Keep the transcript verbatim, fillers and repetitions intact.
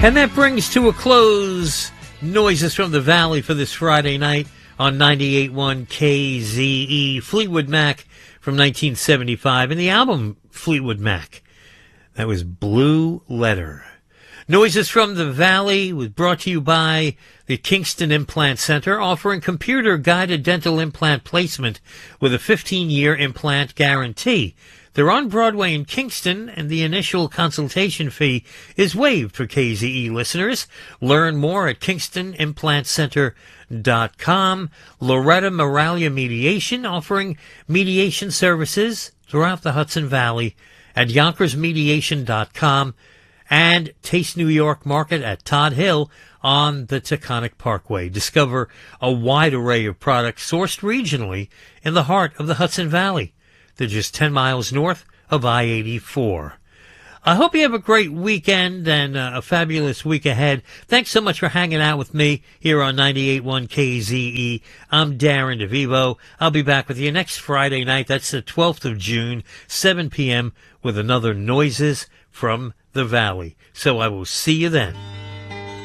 And that brings to a close Noises from the Valley for this Friday night on ninety-eight point one K Z E. Fleetwood Mac from nineteen seventy-five, and the album Fleetwood Mac. That was Blue Letter. Noises from the Valley was brought to you by the Kingston Implant Center, offering computer-guided dental implant placement with a fifteen-year implant guarantee. They're on Broadway in Kingston, and the initial consultation fee is waived for K Z E listeners. Learn more at kingston implant center dot com. Loretta Moralia Mediation, offering mediation services throughout the Hudson Valley at yonkers mediation dot com. And Taste New York Market at Todd Hill on the Taconic Parkway. Discover a wide array of products sourced regionally in the heart of the Hudson Valley. They're just ten miles north of I eighty-four. I hope you have a great weekend and uh, a fabulous week ahead. Thanks so much for hanging out with me here on ninety-eight point one K Z E. I'm Darren DeVivo. I'll be back with you next Friday night. That's the twelfth of June, seven p.m., with another Noises from the Valley. So I will see you then.